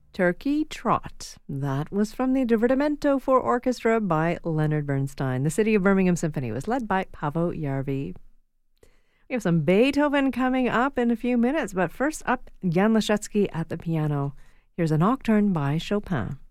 Turkey Trot. That was from the Divertimento for Orchestra by Leonard Bernstein. The City of Birmingham Symphony was led by Paavo Järvi. We have some Beethoven coming up in a few minutes, but first up, Jan Leschetski at the piano. Here's a nocturne by Chopin.